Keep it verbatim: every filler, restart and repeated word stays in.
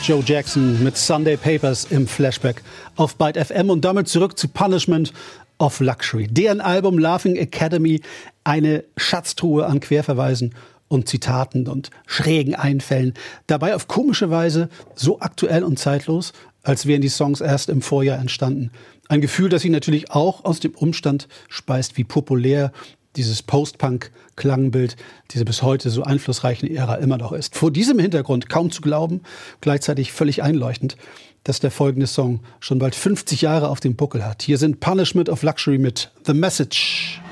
Joe Jackson mit Sunday Papers im Flashback auf Byte F M und damit zurück zu Punishment of Luxury. Deren Album Laughing Academy, eine Schatztruhe an Querverweisen und Zitaten und schrägen Einfällen. Dabei auf komische Weise so aktuell und zeitlos, als wären die Songs erst im Vorjahr entstanden. Ein Gefühl, das sich natürlich auch aus dem Umstand speist, wie populär dieses Post-Punk-Klangbild, diese bis heute so einflussreiche Ära immer noch ist. Vor diesem Hintergrund kaum zu glauben, gleichzeitig völlig einleuchtend, dass der folgende Song schon bald fünfzig Jahre auf dem Buckel hat. Hier sind Punishment of Luxury mit The Message.